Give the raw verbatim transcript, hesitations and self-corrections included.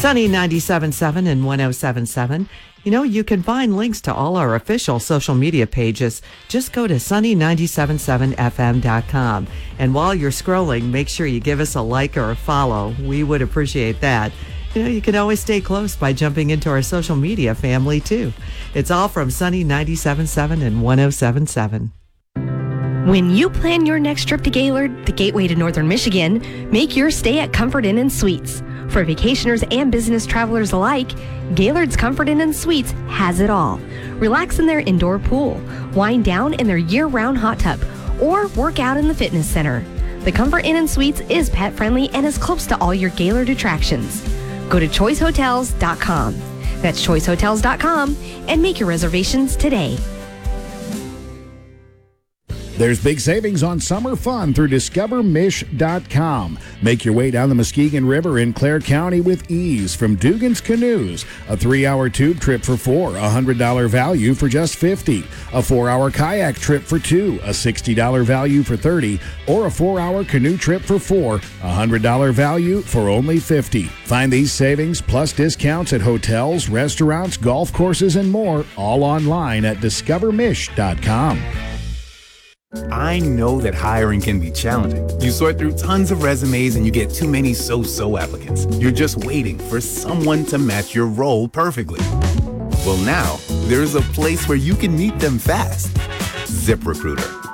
Sunny ninety-seven point seven and one oh seven point seven. You know, you can find links to all our official social media pages. Just go to sunny nine seven seven f m dot com. And while you're scrolling, make sure you give us a like or a follow. We would appreciate that. You know, you can always stay close by jumping into our social media family, too. It's all from Sunny ninety-seven point seven and one oh seven point seven. When you plan your next trip to Gaylord, the gateway to Northern Michigan, make your stay at Comfort Inn and Suites. For vacationers and business travelers alike, Gaylord's Comfort Inn and Suites has it all. Relax in their indoor pool, wind down in their year-round hot tub, or work out in the fitness center. The Comfort Inn and Suites is pet-friendly and is close to all your Gaylord attractions. Go to choice hotels dot com. That's choice hotels dot com and make your reservations today. There's big savings on summer fun through discover mish dot com. Make your way down the Muskegon River in Clare County with ease from Dugan's Canoes. A three-hour tube trip for four, a one hundred dollars value for just fifty dollars. A four-hour kayak trip for two, a sixty dollars value for thirty dollars. Or a four-hour canoe trip for four, a one hundred dollars value for only fifty dollars. Find these savings plus discounts at hotels, restaurants, golf courses, and more, all online at discover mish dot com. I know that hiring can be challenging. You sort through tons of resumes and you get too many so-so applicants. You're just waiting for someone to match your role perfectly. Well, now, there's a place where you can meet them fast. ZipRecruiter.